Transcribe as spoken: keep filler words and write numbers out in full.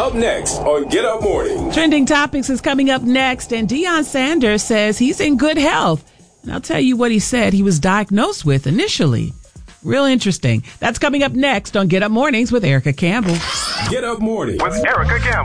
Up next on Get Up Mornings. Trending Topics is coming up next, and Deion Sanders says he's in good health. And I'll tell you what he said he was diagnosed with initially. Real interesting. That's coming up next on Get Up Mornings with Erica Campbell. Get Up Mornings with Erica Campbell.